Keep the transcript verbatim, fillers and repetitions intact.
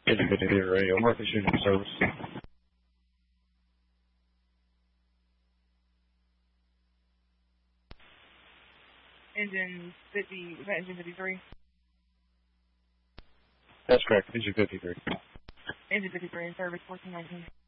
Engine fifty-three radio, Murphy Shooting Service. Engine fifty, is that engine fifty-three? That's correct, engine fifty-three. Engine fifty-three in service, fourteen nineteen.